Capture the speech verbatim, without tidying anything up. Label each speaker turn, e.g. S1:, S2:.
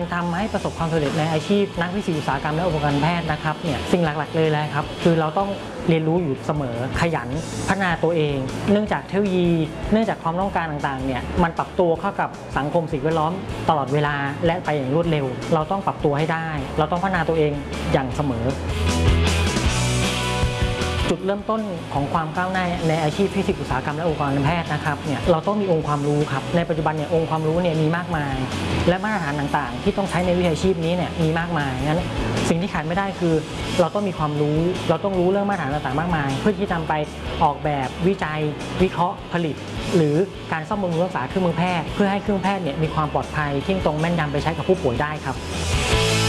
S1: ทำให้ประสบความสำเร็จในอาชีพนักวิทยาอุตสาหกรรมและอุปกรณ์แพทย์นะครับเนี่ยสิ่งหลักๆเลยนะครับคือเราต้องเรียนรู้อยู่เสมอขยันพัฒนาตัวเองเนื่องจากเทคโนโลยีเนื่องจากความต้องการต่างๆเนี่ยมันปรับตัวเข้ากับสังคมสิ่งแวดล้อมตลอดเวลาและไปอย่างรวดเร็วเราต้องปรับตัวให้ได้เราต้องพัฒนาตัวเองอย่างเสมอจุดเริ่มต้นของความก้าวหน้าในอาชีพฟิสิกส์อุตสาหกรรมและอุปกรณ์แพทย์นะครับเนี่ยเราต้องมีองค์ความรู้ครับในปัจจุบันเนี่ยองค์ความรู้เนี่ยมีมากมายและมาตรฐานต่างๆที่ต้องใช้ในวิชาชีพนี้เนี่ยมีมากมายงั้นสิ่งที่ขาดไม่ได้คือเราต้องมีความรู้เราต้องรู้เรื่องมาตรฐานต่างๆมากมายเพื่อที่จะไปออกแบบวิจัยวิเคราะห์ผลิตหรือการซ่อมบำรุงรักษาเครื่องมือแพทย์เพื่อให้เครื่องแพทย์เนี่ยมีความปลอดภัยเที่ยงตรงแม่นยำไปใช้กับผู้ป่วยได้ครับ